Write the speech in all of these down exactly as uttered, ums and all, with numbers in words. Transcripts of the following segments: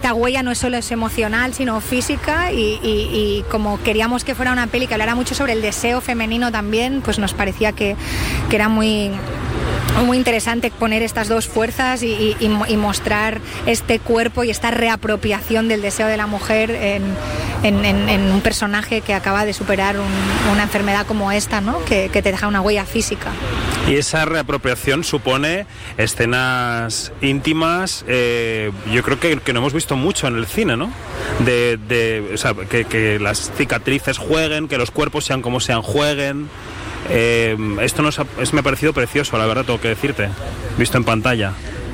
esta huella no solo es emocional, sino física, y, y, y como queríamos que fuera una peli que hablara mucho sobre el deseo femenino también, pues nos parecía que, que era muy... muy interesante poner estas dos fuerzas y, y, y mostrar este cuerpo y esta reapropiación del deseo de la mujer en, en, en, en un personaje que acaba de superar un, una enfermedad como esta, ¿no? que, que te deja una huella física. Y esa reapropiación supone escenas íntimas, eh, yo creo que, que no hemos visto mucho en el cine, ¿no? De, de, o sea, que, que las cicatrices jueguen, que los cuerpos sean como sean, jueguen. Eh, esto nos ha, es, me ha parecido precioso, la verdad, tengo que decirte, visto en pantalla.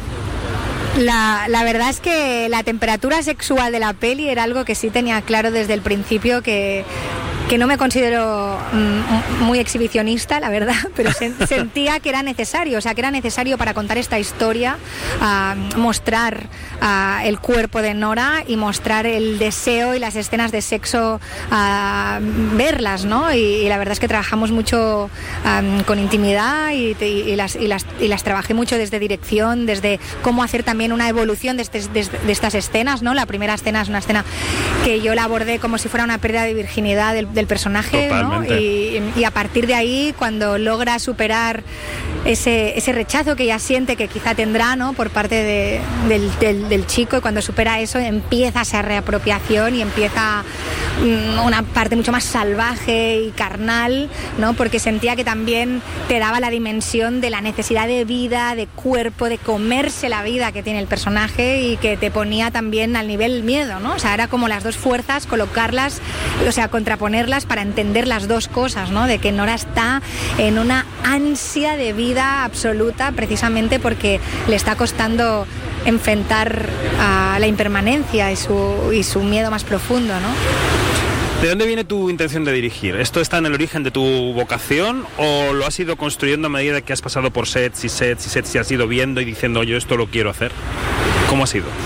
La, la verdad es que la temperatura sexual de la peli era algo que sí tenía claro desde el principio, que, que no me considero mm, muy exhibicionista, la verdad, pero sen, sentía que era necesario, o sea, que era necesario para contar esta historia, uh, mostrar uh, el cuerpo de Nora y mostrar el deseo y las escenas de sexo, uh, verlas, ¿no? Y, y la verdad es que trabajamos mucho um, con intimidad y, y, y, las, y, las, y las trabajé mucho desde dirección, desde cómo hacer también una evolución de, este, de, de estas escenas, ¿no? La primera escena es una escena que yo la abordé como si fuera una pérdida de virginidad del, del personaje, ¿no? Y, y a partir de ahí, cuando logra superar ese, ese rechazo que ella siente que quizá tendrá, ¿no? Por parte de, del, del, del chico, y cuando supera eso empieza esa reapropiación y empieza mm, una parte mucho más salvaje y carnal, ¿no? Porque sentía que también te daba la dimensión de la necesidad de vida, de cuerpo, de comerse la vida que tiene el personaje, y que te ponía también al nivel miedo, ¿no? O sea, era como las dos fuerzas, colocarlas, o sea, contraponerlas para entender las dos cosas, ¿no? De que Nora está en una ansia de vida absoluta, precisamente porque le está costando enfrentar a la impermanencia y su, y su miedo más profundo, ¿no? ¿De dónde viene tu intención de dirigir? ¿Esto está en el origen de tu vocación o lo has ido construyendo a medida que has pasado por sets y sets y sets y has ido viendo y diciendo yo esto lo quiero hacer? ¿Cómo ha sido?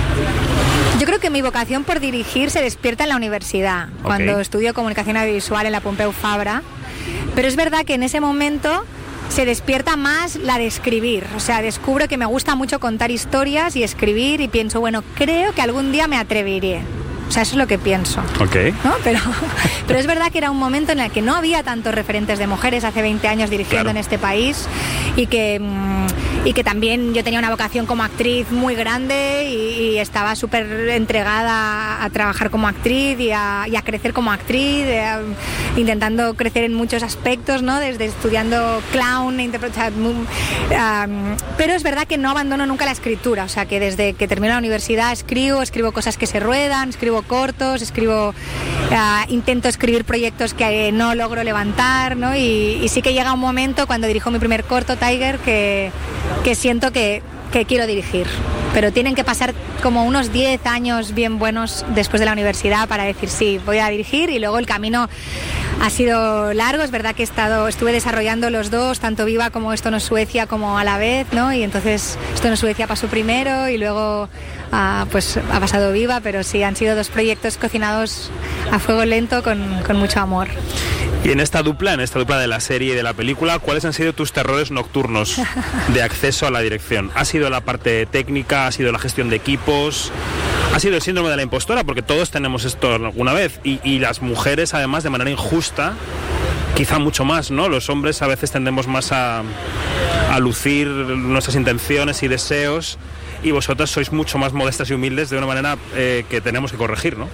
Yo creo que mi vocación por dirigir se despierta en la universidad, okay, cuando estudio comunicación audiovisual en la Pompeu Fabra, pero es verdad que en ese momento se despierta más la de escribir, o sea, descubro que me gusta mucho contar historias y escribir, y pienso, bueno, creo que algún día me atreveré. O sea, eso es lo que pienso. Okay. ¿No? Pero, pero es verdad que era un momento en el que no había tantos referentes de mujeres hace veinte años dirigiendo, claro, en este país, y que, y que también yo tenía una vocación como actriz muy grande y, y estaba súper entregada a trabajar como actriz y a, y a crecer como actriz, a, intentando crecer en muchos aspectos, ¿no? Desde estudiando clown, interpretar, um, pero es verdad que no abandono nunca la escritura, o sea, que desde que termino la universidad escribo, escribo cosas que se ruedan, escribo cortos, escribo, uh, intento escribir proyectos que no logro levantar, ¿no? Y, y sí que llega un momento cuando dirijo mi primer corto, Tiger, que, que siento que, que quiero dirigir, pero tienen que pasar como unos diez años bien buenos después de la universidad para decir sí, voy a dirigir, y luego el camino ha sido largo. Es verdad que he estado, estuve desarrollando los dos, tanto Viva como Esto no es Suecia, como a la vez, ¿no? Y entonces Esto no es Suecia pasó primero y luego uh, pues ha pasado Viva, pero sí, han sido dos proyectos cocinados a fuego lento con, con mucho amor. Y en esta dupla, en esta dupla de la serie y de la película, ¿cuáles han sido tus terrores nocturnos de acceso a la dirección? ¿Ha sido la parte técnica? ¿Ha sido la gestión de equipos? ¿Ha sido el síndrome de la impostora? Porque todos tenemos esto alguna vez. Y, y las mujeres, además, de manera injusta, quizá mucho más, ¿no? Los hombres a veces tendemos más a, a lucir nuestras intenciones y deseos, y vosotras sois mucho más modestas y humildes de una manera eh, que tenemos que corregir, ¿no?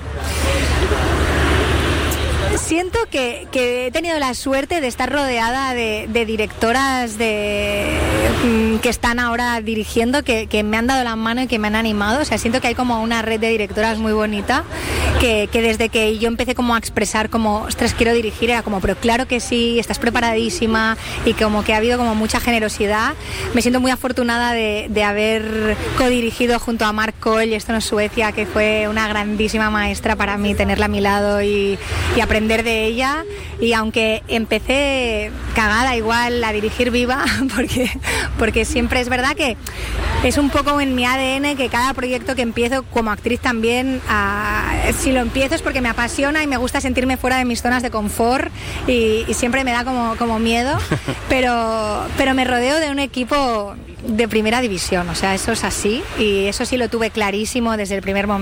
Siento que, que he tenido la suerte de estar rodeada de, de directoras de, que están ahora dirigiendo, que, que me han dado la mano y que me han animado. O sea, siento que hay como una red de directoras muy bonita, que, que desde que yo empecé como a expresar como, ostras, quiero dirigir, era como, pero claro que sí, estás preparadísima, y como que ha habido como mucha generosidad. Me siento muy afortunada de, de haber codirigido junto a Mark Cole Esto no es Suecia, que fue una grandísima maestra para mí, tenerla a mi lado y, y aprender de ella. Y aunque empecé cagada igual a dirigir Viva, porque, porque siempre es verdad que es un poco en mi A D N que cada proyecto que empiezo como actriz también, uh, si lo empiezo es porque me apasiona y me gusta sentirme fuera de mis zonas de confort, y, y siempre me da como, como miedo, pero, pero me rodeo de un equipo de primera división, o sea, eso es así, y eso sí lo tuve clarísimo desde el primer momento.